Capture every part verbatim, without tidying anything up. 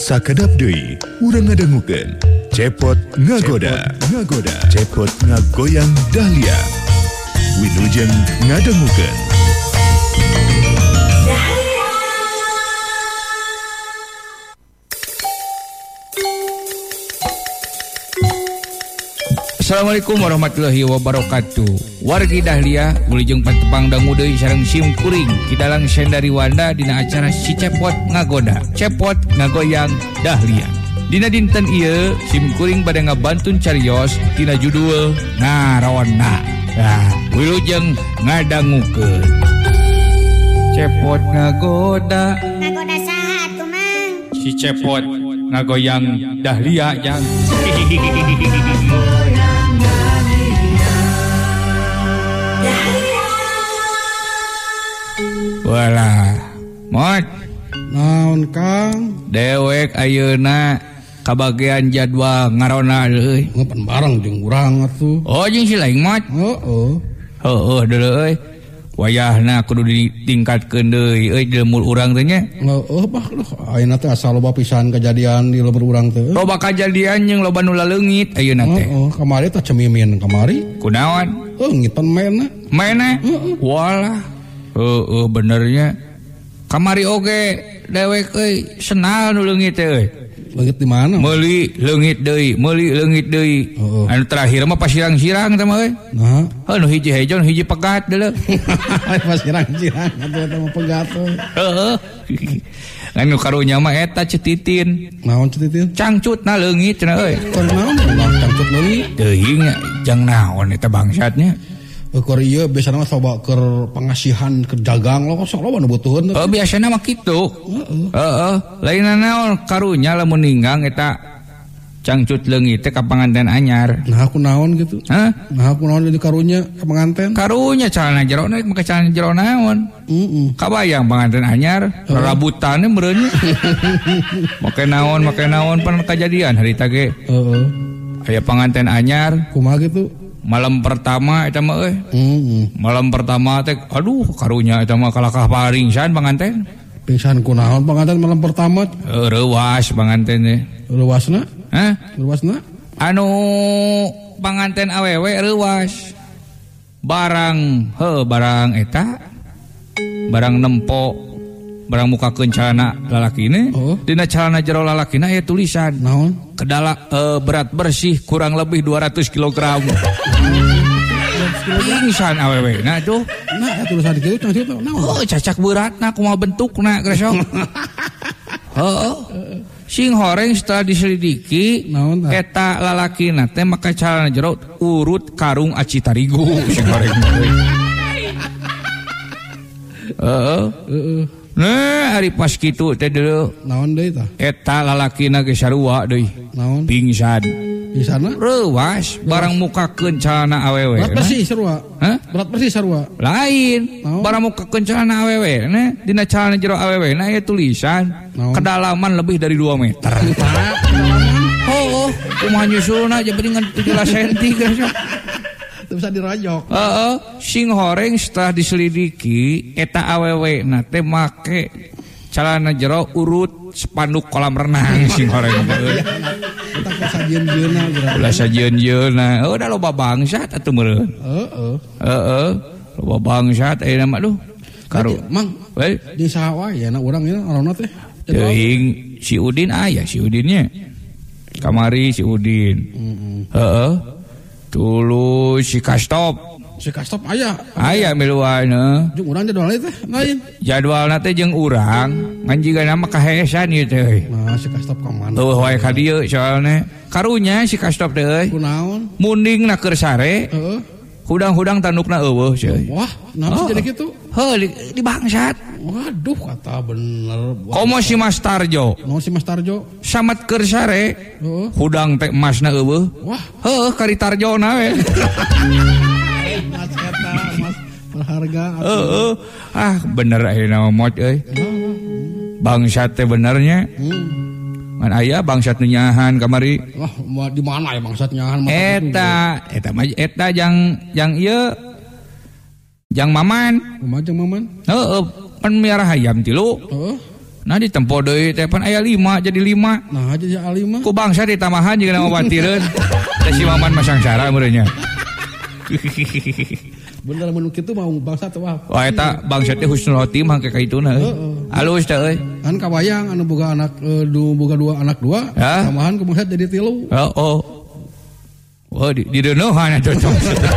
sakedap deui urang ngadangukeun Cepot Ngagoda. Ngagoda. Cepot ngagoyang dahlia. Wilujeng ngadangukeun. Assalamualaikum warahmatullahi wabarakatuh. Wargi dahlia wilujeng patepang dangu deui sareng sim kuring kidalang sendari Wanda dina acara Si Cepot Ngagoda. Cepot ngagoyang dahlia. Dina dinten ieu sim kuring bade ngabantun carios tina judul Ngarawana. Nah, wilujeng ngadangukeun. Cepot ngagoda. Ngagoda saha atuh, Mang? Si Cepot ngagoyang dahlia jang. Walah, Mot. Naon Kang? Dewek ayeuna kabagian jadwal ngarona euy. Ngapan bareng jeung urang atuh. Oh, jeung si laing Mot. Heeh. Heueuh deuleu euy. Wayahna kudu ditingkatkeun deui euy di lemur urang teh nya. Heeh, bah loh. Ayeuna teh asa loba pisan kejadian di lemur urang teh. Loba kajadian jeung loba nu laleungit ayeuna teh. Heeh, kamari teh cemimin kamari. Kunaon? Leungitan mainna. Mainna? Walah. Heeh, benernya. Kamari oge dewek euy senal nu leungit teh euy. Leungit di mana? Meuli leungit deui, meuli leungit deui. Oh, oh. Anu terakhir mah pasirang-sirang teh mah euy. Nah. Heuh nu hiji hejo nu hiji pegat deuleu. Pasirang-sirang atuh eta mah pegat euy. Heeh. Anu karunya mah eta cetitin. Naon cetitin? Cangcutna leungit cenah euy. Keur naon ulah cangcut leungit? Teuing nya jang naon eta bangsatnya. Keur ieu biasana mah coba keur pangasihan keur dagang lo sok loba nu butuheun. Oh biasana mah kitu. Heeh. Heeh. Lainna naon karunya lamun ninggang eta cangcut leungit teh ka panganten anyar. Nah aku naon gitu. Hah? Nah aku naon jadi karunya ke penganten. Karunya calana jero naik make calana jero naon? Heeh. Kabayang panganten anyar rarabutannya meureun. Make naon make naon pan kejadian harita ge. Heeh. Aya panganten anyar Kumaha gitu? malam pertama eta mah euy. Heeh. Malam pertama teh aduh karunya eta mah kalakah paringsan panganten. Pingsan kunaon panganten malam pertama? Uh, reuwas panganten teh. Leuwasna? Hah? Leuwasna? Anu panganten awewe reuwas. Barang heuh barang eta barang nempo barang mukakeun calana lalakina. Oh. Dina calana jero lalakina aya tulisan Naon? kedala uh, berat bersih kurang lebih dua ratus kilogram. Pingsan awewe nah tuh. Nah, tulisan kitu cenah kitu naon? Oh, cacak beratna kumaha bentukna gresok. Heeh. Sing horeng setelah diselidiki Naon tah? eta lalakina teh make calana jero urut karung aci tarigu sing horeng. Heeh. Heeh. Nah, ari pas kitu teh deuleu Naon deui tah? eta lalakina ge sarua deui. Naon? Pingsan. Di sana? Reuwas barang mukakeun calana awewe. Berat bersih sarua. Hah? Berat bersih sarua. Lain, Naon? barang mukakeun calana awewe nah dina calana jero awewe nah aya tulisan Naon? kedalaman lebih dari dua meter. Oh, kumaha nyusulna aja beningan tujuh belas sentimeter. Itu bisa dirojok. Heeh, sing horeng setelah diselidiki eta awewe na teh make calana jero urut spanduk kolam renang sing horeng teh. Kita ke sajieun-jieunna geura. Ulah sajieun-jieunna. Oh, da loba bangsat atuh meureun. Heeh. Heeh, loba bangsat ayeuna mah duh. Karu. Mang, Weh, di saha wae ya urang ieu arona teh. teuing si Udin aya si Udinnya. Kamari si Udin. Heeh. Heeh. Tulu si Kastop. Si Kastop aya. Aya miluana. Jeung urang jadwal teh lain. Jadwalna teh jeung urang ngan jigana mah kahesan ieu teh. Nah, si Kastop ka mana? Tuh wae ka dieu soalna. Karunya si Kastop teh euy. Kunaon? Mundingna keur sare, Heeh. hudang-hudang tandukna eueuh ceuy. Wah, naon Oh. jadi kitu? Heuh di, di bangsat. Waduh, kata bener. Wah, Komo si Mas Tarjo. naon si Mas Tarjo? Samat keur sare, Heeh. hudang teh emasna eueuh. Wah, Heuh kari Tarjona we. Mas eta, Mas berharga. Heeh. Ah bener ayeuna mah mot euy. Bangsat teh benernya. Hmm. Ngan aya bangsat nu nyahan kamari. Wah, mau di mana ya bangsatnya? Eta, eta mah eta jang jang ieu jang maman. Kumajeng maman? Heeh, pan miara hayam tilu. Heeh. Nah ditempo deui teh pan aya lima jadi lima. Nah jadi lima. Ku bangsa ditamahan jeung nama batireun. Teh si Maman masangsara meureunnya. Bener mun kitu mau bangsa teh wah. Wah eta bangsa teh husnul khotimah ke kaituna euy. Halus teh euy. Kan kabayang anu boga anak uh, du, boga dua anak dua, ya? Tamahan ku bangsa jadi tilu. Oh oh. Oh di di deueuhan cocok.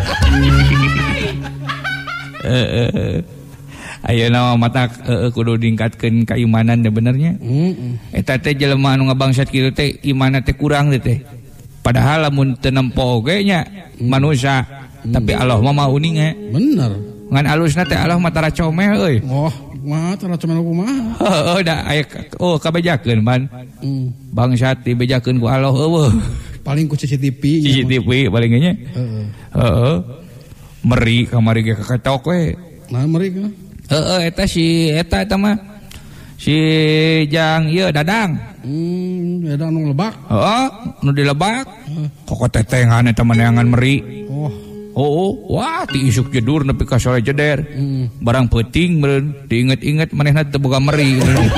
Eh ayeuna mata uh, kudu ningkatkeun keimanan teh benernya. Heeh. Eta teh jelema anu ngabangsat kitu teh imanna teh kurang teh. Padahal lamun teu nempo oge nya manusia, mm. tapi Allah mah mau uninge. Bener. Ngan alusna teh Allah mah tara comel euy. Oh, mah tara comel kumaha? Heeh da aya oh kabejakeun man. Mm. Bangsat dibejakeun ku Allah eueuh. Paling ku C C T V nya. C C T V paling nya. Heeh. Heeh. Meri kamari ge kaketok we. Nah meri ka. Heeh eta si eta eta mah si Jang ieu Dadang. Hmm, Dadang nu lebak. Heeh, nu di Lebak. Kok tetengan eta meneangan meri. Oh. Oh, wah ti isuk jedur nepi ka sore jeder. Hmm. Barang peuting meureun diinget-inget manehna teu boga meri.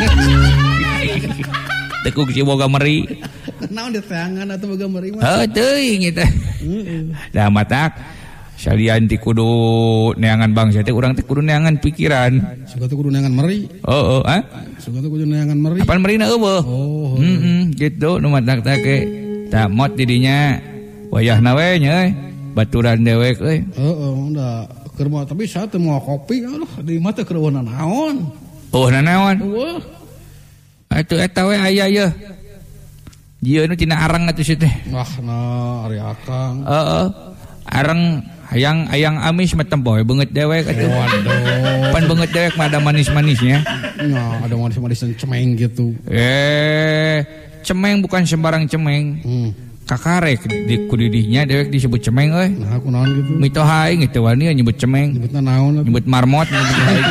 Teu ku si boga meri. Naon diteangan atuh boga meri mah? Heuh teuing eta. Heeh. Da matak salian ti kudu neangan bangsa teh urang teh kudu neangan pikiran. Suga teh kudu neangan meri. Oh, oh, ah. Suga teh kudu neangan meri. Apaan merina eueuh? Oh. Heeh, gitu nu matak teh ke tah mot di dinya wayahna we nya euy. Baturan dewek euy. Heeh, da keur mah tapi saya teh moal kopi aduh di mah teh keur weuna naon. Oh, nanaon? Eueuh. Atuh eta we aya yeuh. Jieun tina arang atuh si teh. Wah, nah ari akang. Heeh. Arang hayang hayang amis mah tempo beungeut dewek atuh. Waduh. Pan beungeut dewek mah ada manis-manisnya. Nah, ada manis-manis cemeng gitu. Eh, cemeng bukan sembarang cemeng. Hmm. Kakarek di kudidinya dewek disebut cemeng euy. Nah, aku naon gitu. Mito haing itu wani nyebut cemeng. Nyebutna naon? Nyebut marmot nyebut haing.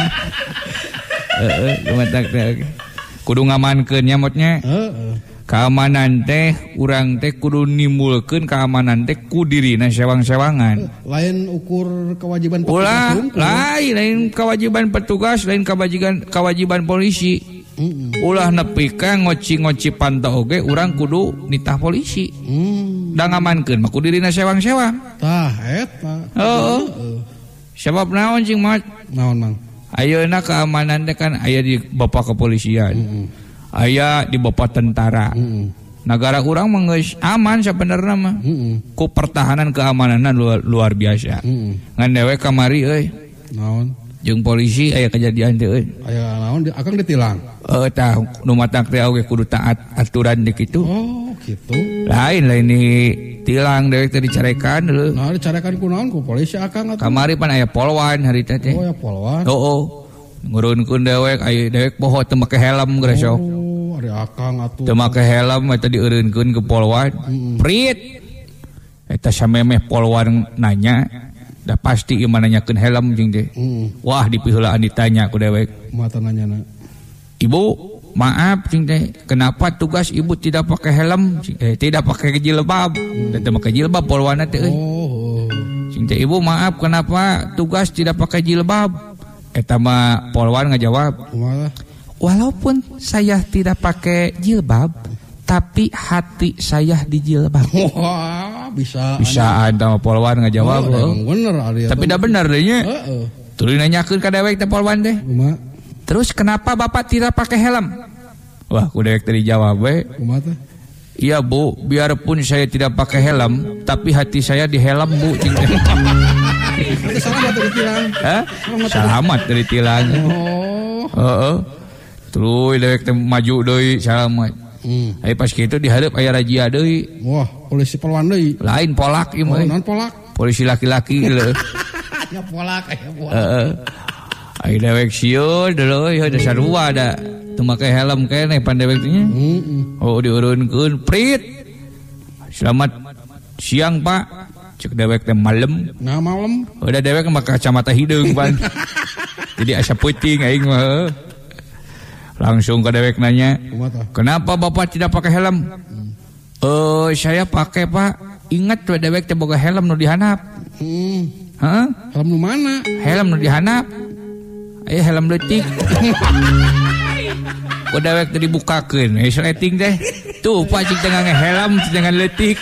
Heeh, lumatak teh. Kudu ngamankeun nya motnya. Heeh. Keamanan teh urang teh kudu nimbulkeun keamanan teh ku dirina sewang-sewangan. Lain ukur kewajiban petugas. Ulah, lain lain kewajiban petugas, lain kewajiban kewajiban polisi. Mm-mm. Ulah nepi ka ngoci-ngoci pantau oge urang kudu nitah polisi. Mm. Da ngamankeun mah ku dirina sewang-sewang. Tah eta. Heeh. Sebab naon cing mat? Naon mang? Ayeuna keamanan teh kan aya di Bapak Kepolisian. Mm-mm. Aya di Bapak Tentara. Mm-mm. Negara urang mah geus aman sabenerna mah. Mm-mm. Ku pertahanan keamananna luar, luar biasa. Mm-mm. Ngan dewe kamari euy. Naon? Jeung polisi aya kejadian teh euy. Aya naon akang ditilang. Heeh tah nu matak teh oge kudu taat aturan di kitu. Oh, kitu. Lain lain di tilang dewek teh dicarekan dulu. Nah, dicarekan ku naon ku polisi akang atuh. Kamari pan aya polwan hari teh teh. Oh, ya polwan. Heuh. Ngurunkeun dewek aya dewek poho teu make helm geus sok. Oh, ari akang atuh. Teu make helm eta dieureunkeun ke polwan. Mm-hmm. Prit. Eta samemeh polwan nanya, da pasti ieu mah nanyakeun helm jeung teh. Mm-hmm. Wah, dipiheulaan ditanya ku dewek. Kumaha nanyana? Ibu, maaf cing teh, kenapa tugas ibu tidak pakai helm? Eh, tidak pakai jilbab. Hmm. Tidak pakai jilbab polwana teh euy. Oh. Cing teh ibu, maaf kenapa tugas tidak pakai jilbab? Eta mah polwan ngajawab. Kumaha? Walaupun saya tidak pakai jilbab, tapi hati saya dijilbab. Wah, bisa. Bisa ada polwan ngajawab. Oh, bener ari. Tapi dah bener deh nya. Heeh. Tuluy nanyakeun ka dewek teh polwan teh. Kumaha? Terus kenapa bapak tidak pakai helm? Wah, ku dewek tadi jawab we. Kumaha teh? Iya bu, biarpun saya tidak pakai helm, tapi hati saya di helm bu. Selamat dari tilang. Hah? Selamat dari tilang. Oh. Heeh. Terus dewek teh maju deui selamat. Hmm. Ai pas kitu dihareup aya razia deui. Wah, polisi polwan deui. Lain polak ieu mah. Oh, non polak. Polisi laki-laki leuh. Ya polak aya polak. Heeh. Ai dewek sieun deuleu ya da sarua da teu make helm keneh pan dewek teh nya. Heeh. Oh dieureunkeun prit. Selamat siang Pak. Cek dewek teh malam. Nah malam. Udah dewek make kacamata hideung pan. Jadi asa peuting aing mah. Langsung ke dewek nanya. Kenapa Bapak tidak pakai helm? Hmm. Uh, saya pakai Pak. Ingat tuh dewek teh boga helm nu dihanap. Hmm. Hah? Helm nu mana? Helm nu dihanap. Aya helm leutik. ku dewek teh dibukakeun resleting teh tuh pak cik tengah ngehelm dengan letik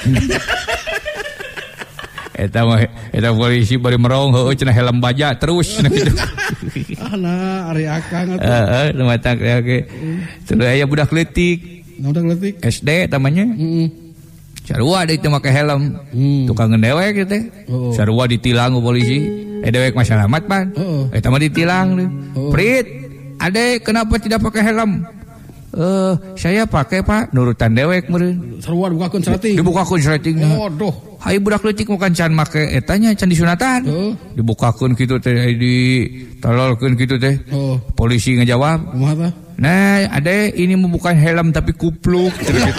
eta mah eta polisi bari merong heueuh cenah helm baja terus gitu. Ah nah ari akang atuh. Heeh, nu matak ge. Tuluy aya budak leutik. Budak leutik. S D tamanya. Heeh. Sarua deui teh make helm. Hmm. Tukang ngedewek kieu teh. Oh. Sarua ditilang ku polisi. Eh dewek mah selamat pan. Oh. Eta mah ditilang deui. Oh. Prit, adek kenapa tidak pakai helm? Eh, uh, saya pakai Pak, nurutan dewek meureun. Sarua dibukakeun serating. Dibukakeun seratingna. Waduh. Hai budak leutik bukan can make etanya can disunatan. Uh. Dibukakeun kitu teh di tololkeun kitu teh. Uh. Polisi ngajawab. Kumaha tah? Nah, ade ini mah bukan helm tapi kupluk.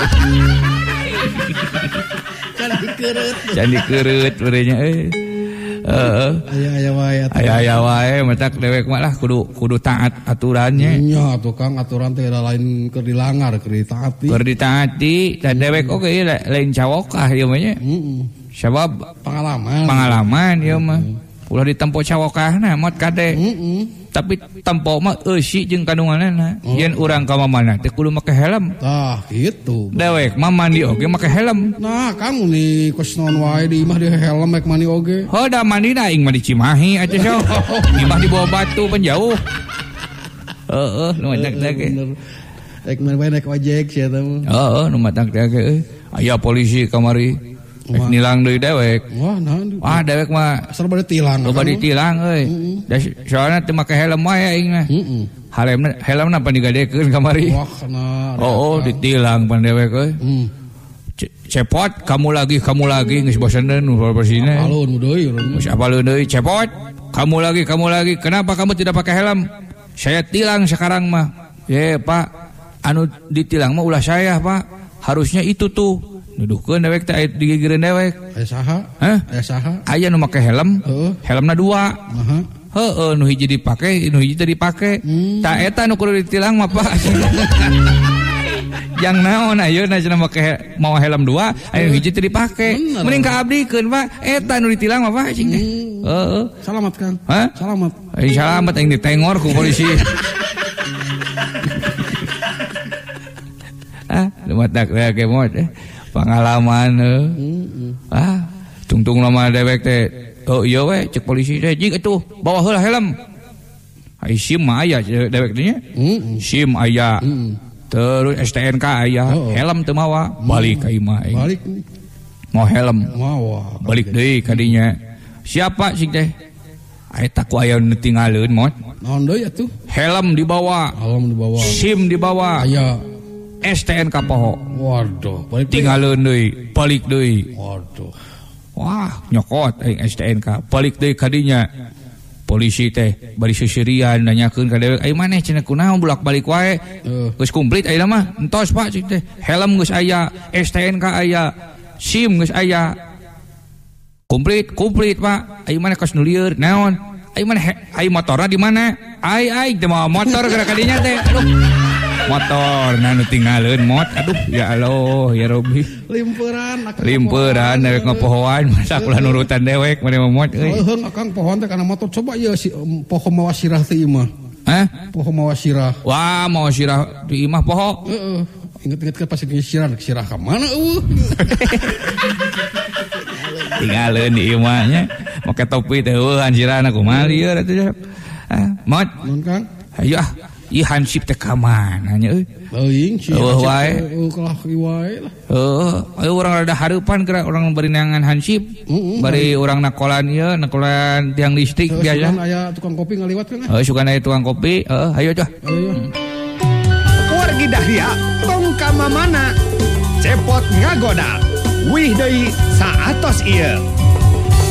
Can dikereut. Can dikereut beureunya euy. Heeh. Aya-aya wae atuh. Aya-aya wae matak dewek mah lah kudu kudu taat aturannya. Nya atuh Kang aturan teh lain keur dilanggar keur ditaati. Keur ditaati dan dewek oge lain cawokah ieu mah nya. Heeh. Sabab pengalaman. Pengalaman ieu mah. Ulah ditempo cawokahna mot kade. Heeh. Tapi tempo mah eusi jeung kandunganna. Oh. Yen urang ka mamana teh kudu make helm. Tah kitu. Dewek mah mandi oge make helm. Nah, kamu nih kos naon wae di imah di helm make mandi oge. Hoda mandi da aing mah di Cimahi atuh so. Imah di bawah batu penjauh. Heeh, nu matak teh ge. Ek mah bae naik ojek sia teh. Heeh, nu matak teh ge. Aya polisi kamari. Ek nilang deui dewek. Wah, naon? Wah, dewek mah serba ditilang. Serba ditilang euy. Da soalna teu make helm wae aing mah. Heeh. Helmna helmna pan digadekeun kamari. Wah, nah. Oh, oh ditilang pan dewek euy. Heeh. Cepot, kamu lagi, kamu lagi geus boseneun nu bersihna. Apalun deui urang. Geus apalun deui, cepot. Kamu lagi, kamu lagi. Kenapa kamu tidak pakai helm? Saya tilang sekarang mah. Ye, Pak. Anu ditilang mah ulah saya, Pak. Harusnya itu tuh. Nuduhkeun dewek teh digigireun dewek. Aya saha? Hah? Aya saha? Aya nu make helm. Heeh. Helmna dua. Heeh. Heeh, nu hiji dipake, nu hiji teh dipake. Hmm. Ta eta nu kudu ditilang mah, Pak. Jang naon ayeuna cenah make mau helm dua, aya nu hiji teh dipake. Mending ka abdikeun, Pak. Eta nu ditilang mah, Pak. Heeh. Hmm. Salamat, Kang. Hah? Salamat. Eh, salamat aing ditengor ku polisi. Ah, lumatak we mod. Pengalaman heuh. Mm-hmm. Ah, tungtung nama dewek teh. Oh iya we cek polisi teh jing atuh bawa heula helm. Ai SIM mah aya dewek teh nya. Mm-hmm. SIM aya. Mm-hmm. Terus S T N K aya, oh, helm teu mawa, balik ka imah aing. Balik. Mau helm. Mawa. Balik deui ka dinya. Siapa sih teh? Eta ku aya nu tinggalkeun mod. Naon deui atuh? Helm dibawa. Helm dibawa. SIM dibawa. Aya. S T N K poho. Waduh, balik tinggalkeun deui, balik deui. Waduh. Wah, nyokot aing S T N K, balik deui ka dinya. Polisi teh bari sisirian nanyakeun ka dewek, "Ai maneh cenah kunaon bolak-balik wae?" Geus komplit ayeuna mah. Entos Pak cik teh. Helm geus aya, S T N K aya, SIM geus aya. Komplit, komplit Pak. Ai maneh kos nu lieur, naon? Ai maneh ai motorna di mana? Ai ai teu mau motor geura ka dinya teh. Aduh. Motor nah nu tinggalkeun mot. Aduh ya Allah ya Robbi. Limpeuran Limpeuran dewek ngapohoan masak ulah nurutan dewek mane mot euy. Heuh akang pohon teh kana motor coba ieu si poho mawa sirah teh imah. Hah? Poho mawa sirah. Wah, mawa sirah di imah poho. Heeh. Inget-inget ke pas sirah sirah ka mana eueuh. Tinggalkeun di imahnya make topi teh eueuhan sirahna kumaha lieur atuh. Ah, mot. Mun Kang? Hayu ah. Ieu hansip teh ka mana nya euy? Euing sia. Eueuh wae. Eueuh kalah wae lah. Heuh, aya urang rada hareupan kira urang bari neangan hansip. Bari urang nakolan ieu, nakolan tiang listrik biasa. Sugan aya tukang kopi ngaliwat kan? Heuh, sugan aya tukang kopi. Heuh, hayu tah. Wargi Dahlia tong ka mamana. Cepot ngagoda. Wih deui saatos ieu.